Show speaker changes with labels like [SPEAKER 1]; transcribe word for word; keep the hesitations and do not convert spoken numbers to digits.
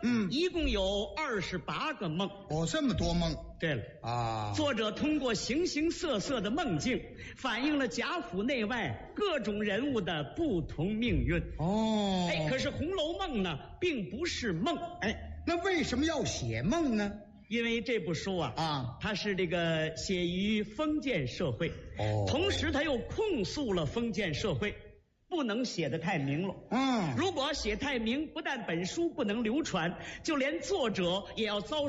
[SPEAKER 1] 嗯，
[SPEAKER 2] 一共有二十八个梦。
[SPEAKER 1] 哦，这么多梦。
[SPEAKER 2] 对了
[SPEAKER 1] 啊，
[SPEAKER 2] 作者通过形形色色的梦境，反映了贾府内外各种人物的不同命运。
[SPEAKER 1] 哦，
[SPEAKER 2] 哎，可是《红楼梦》呢，并不是梦。
[SPEAKER 1] 哎，那为什么要写梦呢？
[SPEAKER 2] 因为这部书啊，
[SPEAKER 1] 啊，
[SPEAKER 2] 它是这个写于封建社会，
[SPEAKER 1] 哦，
[SPEAKER 2] 同时它又控诉了封建社会，不能写得太明了。
[SPEAKER 1] 嗯，
[SPEAKER 2] 如果写太明，不但本书不能流传，就连作者也要遭